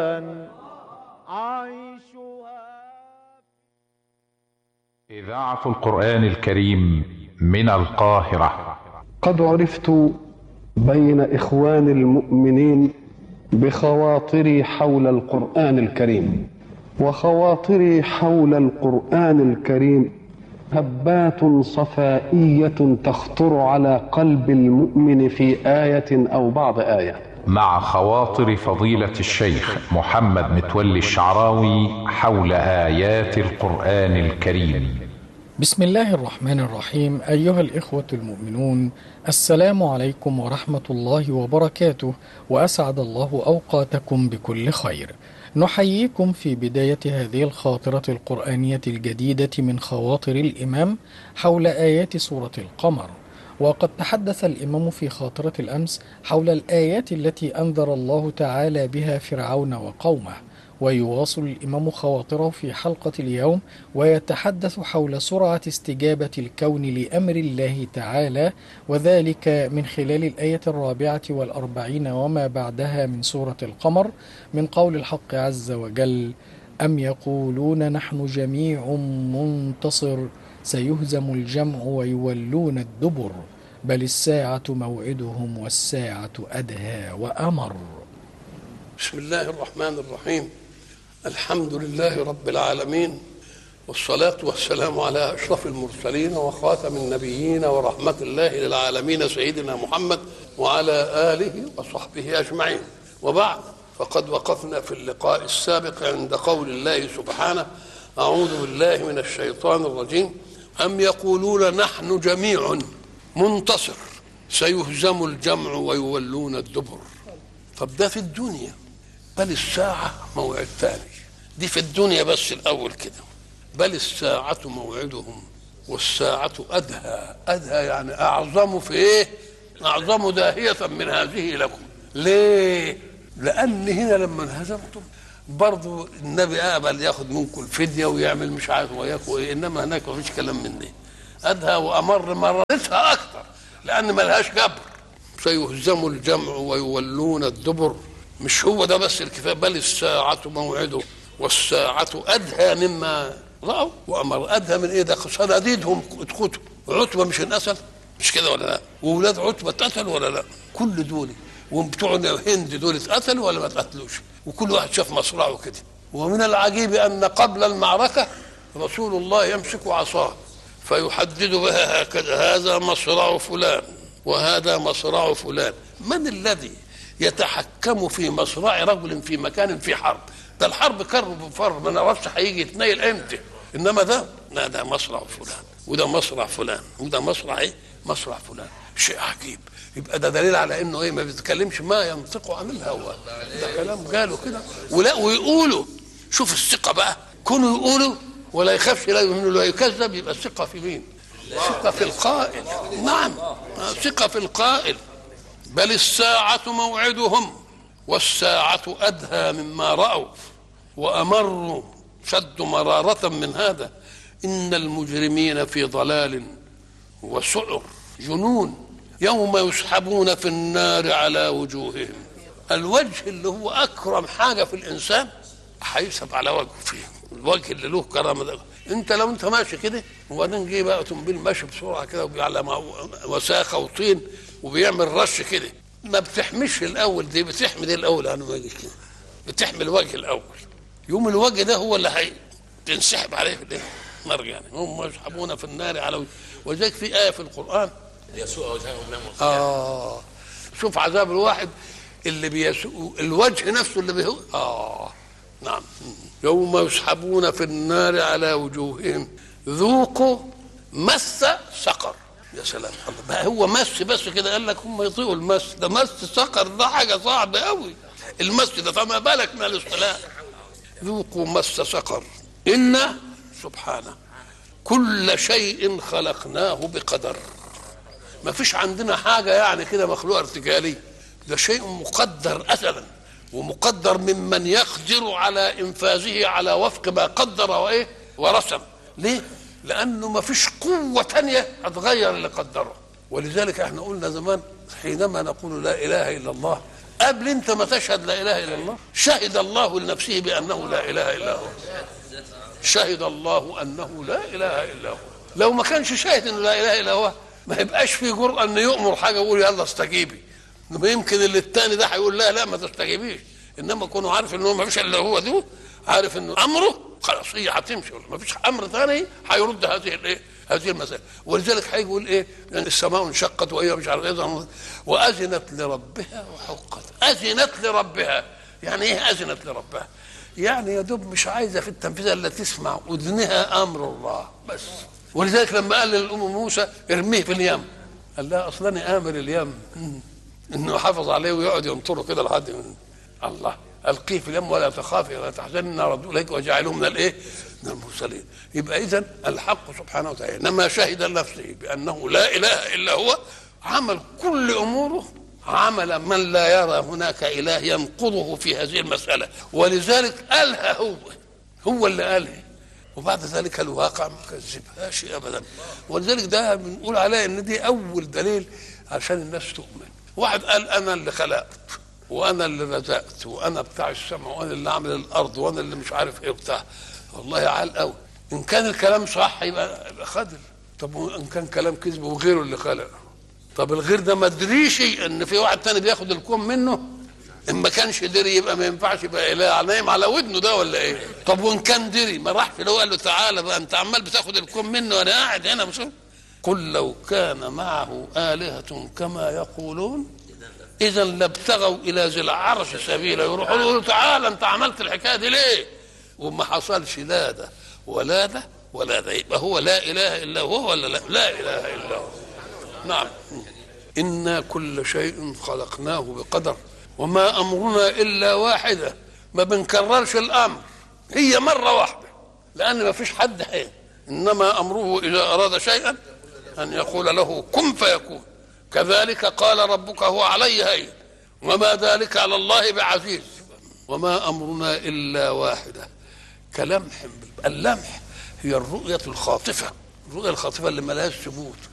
عيشها. إذاعة القرآن الكريم من القاهرة. قد عرفت بين إخوان المؤمنين بخواطري حول القرآن الكريم، وخواطري حول القرآن الكريم هبات صفائية تخطر على قلب المؤمن في آية أو بعض آية. مع خواطر فضيلة الشيخ محمد متولي الشعراوي حول آيات القرآن الكريم. بسم الله الرحمن الرحيم. أيها الإخوة المؤمنون، السلام عليكم ورحمة الله وبركاته، وأسعد الله أوقاتكم بكل خير. نحييكم في بداية هذه الخاطرة القرآنية الجديدة من خواطر الإمام حول آيات سورة القمر. وقد تحدث الإمام في خاطرة الأمس حول الآيات التي أنذر الله تعالى بها فرعون وقومه، ويواصل الإمام خواطره في حلقة اليوم ويتحدث حول سرعة استجابة الكون لأمر الله تعالى، وذلك من خلال الآية 44 وما بعدها من سورة القمر، من قول الحق عز وجل: أم يقولون نحن جميع منتصر سيهزم الجمع ويولون الدبر بل الساعة موعدهم والساعة أدهى وأمر. بسم الله الرحمن الرحيم. الحمد لله رب العالمين، والصلاة والسلام على أشرف المرسلين وخاتم النبيين ورحمة الله للعالمين سيدنا محمد وعلى آله وصحبه أجمعين. وبعد، فقد وقفنا في اللقاء السابق عند قول الله سبحانه: أعوذ بالله من الشيطان الرجيم. أم يقولون نحن جميع منتصر سيهزم الجمع ويولون الدبر. طب ده في الدنيا، بل الساعة موعد ثاني. دي في الدنيا بس الأول كده. بل الساعة موعدهم والساعة أدهى. أدهى يعني أعظم في إيه؟ أعظم داهية من هذه لكم. ليه؟ لأن هنا لما انهزمتم برضو النبي قابل ياخد منكم الفدية ويعمل مش عارف وياكم إيه، إنما هناك مفيش كلام من دي. أدهى وأمر مرتها أكثر لأن ملهاش جبر. سيهزم الجمع ويولون الدبر. مش هو ده بس الكفاية، بل الساعة موعده والساعة أدهى مما رأوا وأمر. أدهى من إيه؟ ده صناديدهم اتقتلوا. عتبة مش انقتل؟ مش كده ولا لا؟ وولاد عتبة اتقتلوا ولا لا؟ كل دول وبتوع الهند دول اتقتلوا ولا ما اتقتلوش؟ وكل واحد شاف مصرعه كده. ومن العجيب أن قبل المعركة رسول الله يمسك عصاه فيحدد بها هكذا: هذا مصرع فلان وهذا مصرع فلان. من الذي يتحكم في مصرع رجل في مكان في حرب؟ ده الحرب كرب وفر، ما نعرفش هيجي يتنيل امتى. انما ده لا، ده مصرع فلان وده مصرع فلان وده مصرع ايه؟ مصرع فلان. شيء عجيب. يبقى ده دليل على انه ايه؟ ما بيتكلمش ما ينطق عن الهوى، ده كلام قالوا كده ولا ويقولوا. شوف الثقه بقى، كونوا يقولوا ولا يخافش لا يؤمن ولا يكذب. يبقى الثقه في مين؟ ثقه في القائل. نعم، ثقه في القائل. بل الساعة موعدهم والساعة أدهى مما رأوا وأمروا، شد مرارة من هذا. إن المجرمين في ضلال وسعر. جنون. يوم يسحبون في النار على وجوههم. الوجه اللي هو أكرم حاجة في الإنسان هيسحب على وجهه فيه. الوجه اللي له كرامة ده. انت لو انت ماشي كده وبعدين جه بقى تنبيل ماشي بسرعه كده على وساخه وطين وبيعمل رش كده، ما بتحمش الاول، دي بتحمي دي الاول. انا ما اجيش كده، بتحمي الوجه الاول. يوم الوجه ده هو اللي تنسحب عليه في النار. يعني هم يسحبون في النار على وذلك في ايه في القران: يسوء وجههم يوم القيامه. شوف عذاب الواحد اللي بيسوء الوجه نفسه اللي بيهو. نعم. يوم يسحبون في النار على وجوههم ذوقوا مس سقر. يا سلام، الله، هو مس بس كده؟ قال لك هم يطيقوا المس ده. مس سقر ده حاجه صعبه قوي المس ده، فما بالك من الاصطلاح. ذوقوا مس سقر إن سبحانه كل شيء خلقناه بقدر. ما فيش عندنا حاجه يعني كده مخلوق ارتجالي، ده شيء مقدر أزلا، ومقدر ممن يقدر على إنفاذه على وفق ما قدر وإيه ورسم. ليه؟ لأنه ما فيش قوة تانية هتغير اللي قدره. ولذلك احنا قلنا زمان حينما نقول لا إله إلا الله قبل انت ما تشهد لا اله الا الله. شهد الله لنفسه بانه لا اله الا هو. شهد الله انه لا اله الا هو. لو ما كانش شاهد انه لا اله الا هو ما يبقاش في جرأة انه يؤمر حاجه ويقول يلا استجيبي. انما يمكن اللي الثاني ده هيقول لا ما تستجيبيش، انما كونه عارف انه ما فيش الا هو ده، عارف انه امره خلاص هي هتمشي، ما فيش امر ثاني هيرد هذه المسألة. ولذلك هيقول ايه؟ يعني السماء انشقت وهي مش عارف ايه واذنت لربها وحقت. اذنت لربها يعني ايه؟ اذنت لربها يعني يا دوب مش عايزه في التنفيذ الا تسمع اذنها امر الله بس. ولذلك لما قال للام موسى ارميه في اليم، قال لها اصلا امر اليم انه حافظ عليه ويقعد ينطره كده لحد الله. القيه في اليم ولا تخافي ولا تحزني انا ردوا اليك وجعلهم من الايه؟ من المرسلين. يبقى اذا الحق سبحانه وتعالى انما شهد لنفسه بانه لا اله الا هو، عمل كل اموره عمل من لا يرى هناك اله ينقضه في هذه المساله. ولذلك قالها هو اللي قالها، وبعد ذلك الواقع ما كذبهاش ابدا. ولذلك ده بنقول عليه ان دي اول دليل عشان الناس تؤمن. واحد قال انا اللي خلقت وانا اللي رزقت وانا بتاع السمع وانا اللي عامل الارض وانا اللي مش عارف ايه بتاع، والله عال قوي. ان كان الكلام صح يبقى خدر. طب ان كان كلام كذب وغيره اللي خلق، طب الغير ده ما ادريش ان في واحد تاني بياخد الكون منه؟ ان ما كانش دري يبقى ما ينفعش يبقى اله، نايم على ودنه ده ولا ايه؟ طب وان كان دري ما راحش له قال له تعالى بقى انت عمال بتاخد الكون منه وانا قاعد هنا مش. قل لو كان معه آلهة كما يقولون اذا لابتغوا الى ذي العرش سبيلا. يروحوا له تعالى انت عملت الحكايه دي ليه؟ وما حصلش لا ده ولا ده ولا ده. يبقى هو لا اله الا هو ولا لا؟ لا اله الا هو. نعم. إنا كل شيء خلقناه بقدر وما أمرنا إلا واحدة. ما بنكررش الأمر، هي مرة واحدة لأن ما فيش حد حين. إنما أمره إذا أراد شيئا أن يقول له كن فيكون. كذلك قال ربك هو علي هين وما ذلك على الله بعزيز. وما أمرنا إلا واحدة كلمح. اللمح هي الرؤية الخاطفة، الرؤية الخاطفة اللي ما لهاش ثبوت.